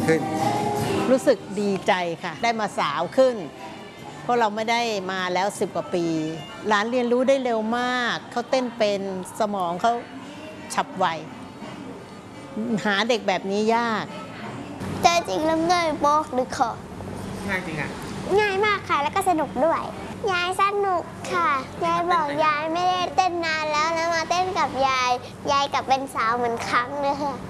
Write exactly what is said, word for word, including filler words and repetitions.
ขึ้นรู้สึกดีใจค่ะได้มาสาวขึ้นเพราะเราไม่ได้มาแล้วสิบกว่าปีหลานเรียนรู้ได้เร็วมากเขาเต้นเป็นสมองเขาฉับไวหาเด็กแบบนี้ยากแต่จริงแล้วง่ายมากเลยค่ะง่ายจริงอ่ะง่ายมากค่ะแล้วก็สนุกด้วยยายสนุกค่ะยายบอกยายไม่ได้เต้นนานแล้วนะมาเต้นกับยายยายกลับเป็นสาวเหมือนครั้งเลยค่ะ